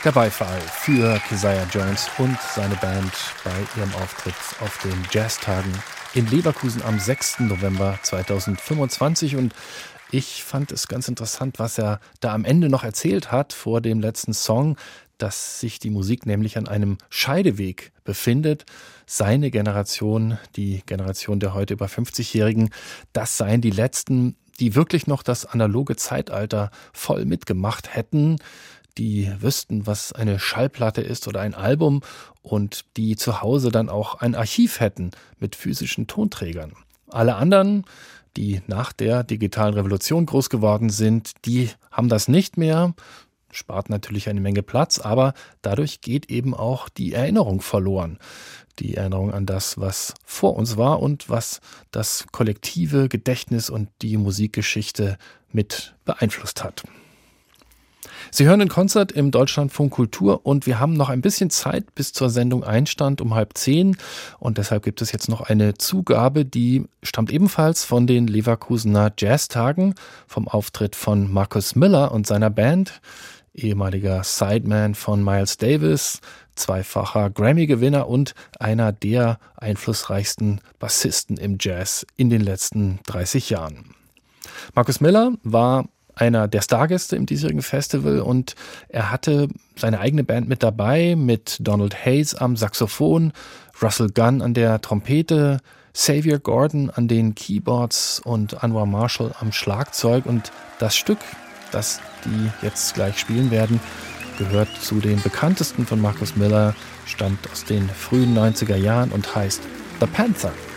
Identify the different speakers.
Speaker 1: Der Beifall für Keziah Jones und seine Band bei ihrem Auftritt auf den Jazztagen in Leverkusen am 6. November 2025. Und ich fand es ganz interessant, was er da am Ende noch erzählt hat vor dem letzten Song, dass sich die Musik nämlich an einem Scheideweg befindet. Seine Generation, die Generation der heute über 50-Jährigen, das seien die Letzten, die wirklich noch das analoge Zeitalter voll mitgemacht hätten, die wüssten, was eine Schallplatte ist oder ein Album und die zu Hause dann auch ein Archiv hätten mit physischen Tonträgern. Alle anderen, die nach der digitalen Revolution groß geworden sind, die haben das nicht mehr, spart natürlich eine Menge Platz, aber dadurch geht eben auch die Erinnerung verloren. Die Erinnerung an das, was vor uns war und was das kollektive Gedächtnis und die Musikgeschichte mit beeinflusst hat. Sie hören den Konzert im Deutschlandfunk Kultur und wir haben noch ein bisschen Zeit bis zur Sendung Einstand um 9:30 und deshalb gibt es jetzt noch eine Zugabe, die stammt ebenfalls von den Leverkusener Jazztagen, vom Auftritt von Marcus Miller und seiner Band, ehemaliger Sideman von Miles Davis, zweifacher Grammy-Gewinner und einer der einflussreichsten Bassisten im Jazz in den letzten 30 Jahren. Marcus Miller war einer der Stargäste im diesjährigen Festival und er hatte seine eigene Band mit dabei, mit Donald Hayes am Saxophon, Russell Gunn an der Trompete, Xavier Gordon an den Keyboards und Anwar Marshall am Schlagzeug. Und das Stück, das die jetzt gleich spielen werden, gehört zu den bekanntesten von Marcus Miller, stammt aus den frühen 90er Jahren und heißt The Panther.